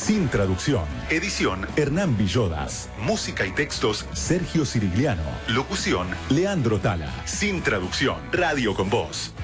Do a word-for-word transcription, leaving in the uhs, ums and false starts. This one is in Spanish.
Sin traducción. Edición Hernán Villodas. Música y textos Sergio Cirigliano. Locución Leandro Tala. Sin traducción. Radio con Voz.